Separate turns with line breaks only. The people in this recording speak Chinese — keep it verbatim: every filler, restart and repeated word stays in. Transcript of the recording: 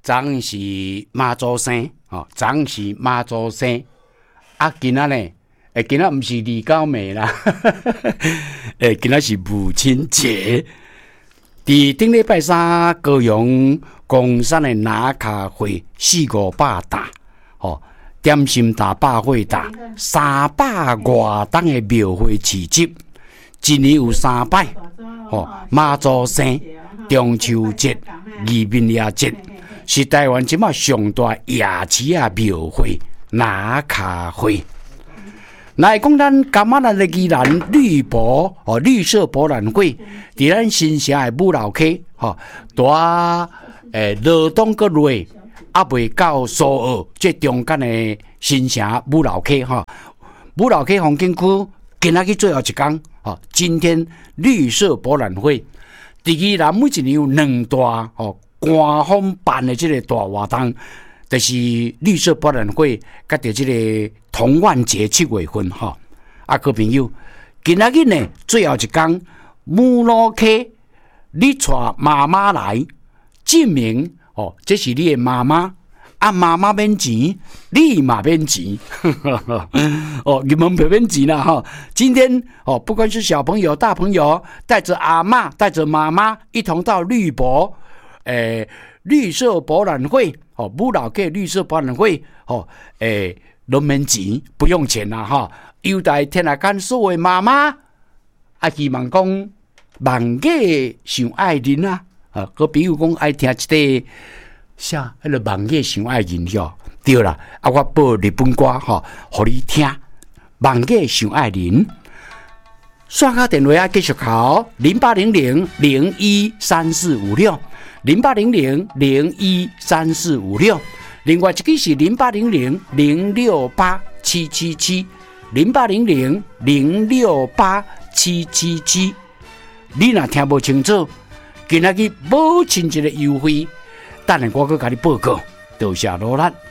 昨是妈祖生，哦，昨是妈祖生，啊，今仔呢，诶，今仔毋是二九暝啦，诶，今仔是母亲节。伫顶礼拜三，高雄公山的拿卡会四五百大，哦，点心大百会大，三百外档的庙会市集，一年有三摆，哦，妈祖生、中秋节、移民夜节，是台湾即马上大夜市啊庙会拿卡会。来讲咱今仔日的宜兰绿博哦，绿色博览会，伫咱新城的武楼溪吼，大诶罗东个瑞啊，未到苏澳，即中间的新城武楼溪吼，武楼溪风景区今仔日最后一天吼，今天绿色博览会，伫宜兰每一年有两大吼官方办的即个大活动。就是绿色博览会，甲着即个童玩节七月份哈，啊，各位朋友，今仔日呢最后一天，武路溪，你带妈妈来证明哦，这是你的妈妈，啊，妈妈免钱，你嘛免钱，哦，你们不免钱啦哈。今天哦，不管是小朋友、大朋友，带着阿嬷、带着妈妈，一同到绿博，诶、呃，绿色博览会。哦，武楼溪绿色博览会，哦，诶，拢免钱，不用钱啦，哈！优待天下间所有妈妈，啊，希望讲万家上爱人啊，啊，个朋友讲爱听一个啥，迄个万家上爱人哟，对啦，啊，我播日本歌吼，互你听，万家上爱人。刷卡电话啊，继续考零八零零零一三四五六。零八零零零一三四五六，另外一个是零八零零零六八七七七，零八零零零六八七七七。你若听不清楚，今仔日无亲一个优惠，等下我搁甲你报告，多谢罗兰。